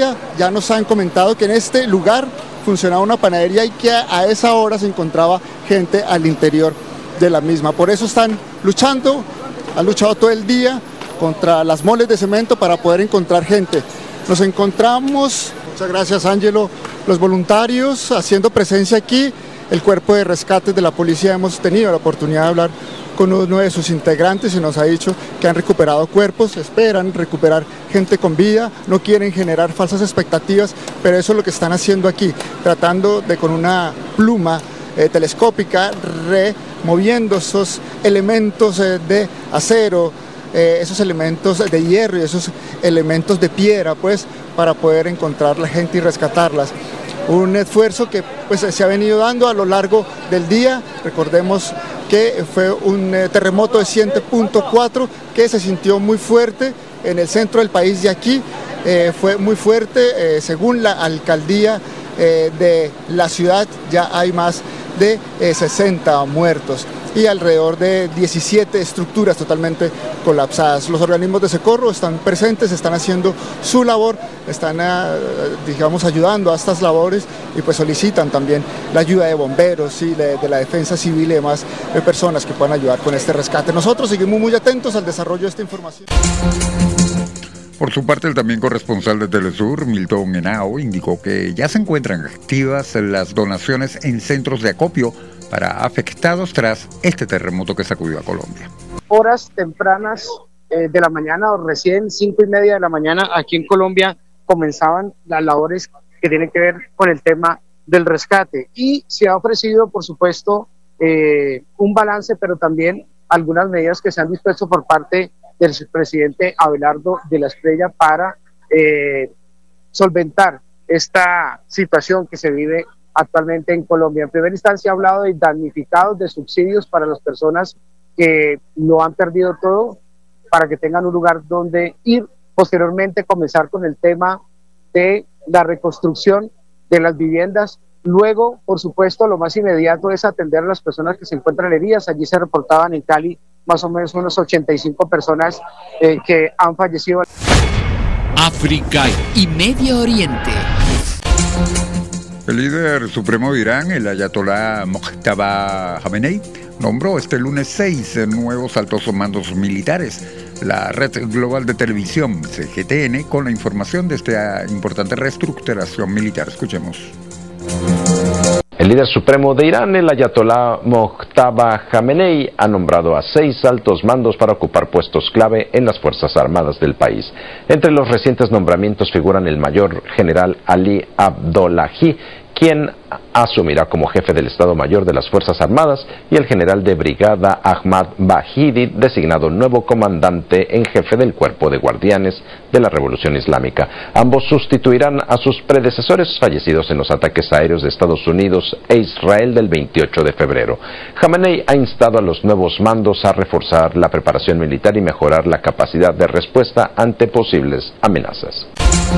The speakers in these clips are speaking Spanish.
día ya nos han comentado que en este lugar funcionaba una panadería y que a esa hora se encontraba gente al interior de la misma. Por eso están luchando, han luchado todo el día contra las moles de cemento para poder encontrar gente. Nos encontramos, muchas gracias Ángelo, los voluntarios haciendo presencia aquí, el cuerpo de rescate de la policía. Hemos tenido la oportunidad de hablar con uno de sus integrantes y nos ha dicho que han recuperado cuerpos, esperan recuperar gente con vida, no quieren generar falsas expectativas, pero eso es lo que están haciendo aquí, tratando de con una pluma telescópica removiendo esos elementos de acero, esos elementos de hierro y esos elementos de piedra, pues, para poder encontrar la gente y rescatarlas. Un esfuerzo que pues, se ha venido dando a lo largo del día. Recordemos que fue un terremoto de 7.4 que se sintió muy fuerte en el centro del país de aquí. Fue muy fuerte, según la alcaldía de la ciudad ya hay más de 60 muertos y alrededor de 17 estructuras totalmente colapsadas. Los organismos de socorro están presentes, están haciendo su labor, están ayudando a estas labores y pues solicitan también la ayuda de bomberos y de la defensa civil y demás personas que puedan ayudar con este rescate. Nosotros seguimos muy atentos al desarrollo de esta información. Por su parte, el también corresponsal de Telesur, Milton Henao, indicó que ya se encuentran activas las donaciones en centros de acopio para afectados tras este terremoto que sacudió a Colombia. Horas tempranas de la mañana o recién 5:30 de la mañana aquí en Colombia comenzaban las labores que tienen que ver con el tema del rescate y se ha ofrecido, por supuesto, un balance, pero también algunas medidas que se han dispuesto por parte del presidente Abelardo de la Espriella para solventar esta situación que se vive actualmente en Colombia. En primera instancia ha hablado de damnificados, de subsidios para las personas que lo han perdido todo, para que tengan un lugar donde ir. Posteriormente comenzar con el tema de la reconstrucción de las viviendas. Luego, por supuesto, lo más inmediato es atender a las personas que se encuentran heridas. Allí se reportaban en Cali más o menos unos 85 personas que han fallecido. África y Medio Oriente. El líder supremo de Irán, el ayatolá Mojtaba Khamenei, nombró este lunes 6 nuevos altos mandos militares. La red global de televisión CGTN con la información de esta importante reestructuración militar. Escuchemos. El líder supremo de Irán, el ayatolá Mojtaba Khamenei, ha nombrado a 6 altos mandos para ocupar puestos clave en las Fuerzas Armadas del país. Entre los recientes nombramientos figuran el mayor general Ali Abdollahi, quien asumirá como jefe del Estado Mayor de las Fuerzas Armadas, y el general de brigada Ahmad Bahidi, designado nuevo comandante en jefe del Cuerpo de Guardianes de la Revolución Islámica. Ambos sustituirán a sus predecesores fallecidos en los ataques aéreos de Estados Unidos e Israel del 28 de febrero. Khamenei ha instado a los nuevos mandos a reforzar la preparación militar y mejorar la capacidad de respuesta ante posibles amenazas.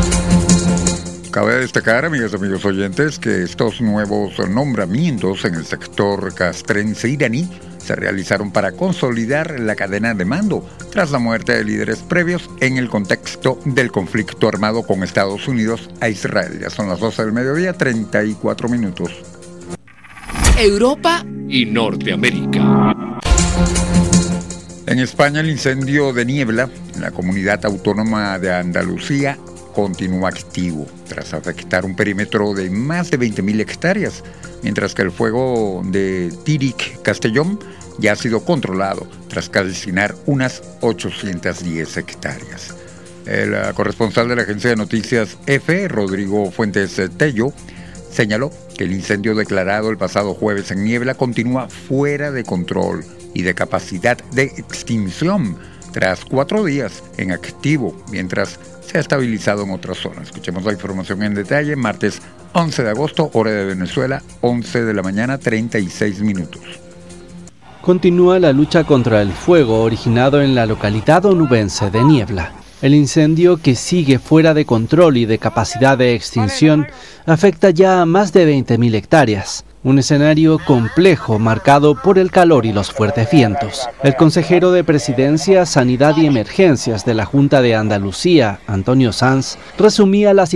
Cabe destacar, amigas y amigos oyentes, que estos nuevos nombramientos en el sector castrense iraní se realizaron para consolidar la cadena de mando tras la muerte de líderes previos en el contexto del conflicto armado con Estados Unidos a Israel. Ya son las 12 del mediodía, 34 minutos. Europa y Norteamérica. En España, el incendio de niebla en la comunidad autónoma de Andalucía continúa activo tras afectar un perímetro de más de 20.000 hectáreas, mientras que el fuego de Tíric Castellón ya ha sido controlado tras calcinar unas 810 hectáreas. El corresponsal de la agencia de noticias EFE, Rodrigo Fuentes Tello, señaló que el incendio declarado el pasado jueves en Niebla continúa fuera de control y de capacidad de extinción tras 4 días en activo, mientras se ha estabilizado en otras zonas. Escuchemos la información en detalle. Martes 11 de agosto, hora de Venezuela, 11 de la mañana, 36 minutos. Continúa la lucha contra el fuego originado en la localidad onubense de Niebla. El incendio, que sigue fuera de control y de capacidad de extinción, afecta ya a más de 20.000 hectáreas. Un escenario complejo marcado por el calor y los fuertes vientos. El consejero de Presidencia, Sanidad y Emergencias de la Junta de Andalucía, Antonio Sanz, resumía la situación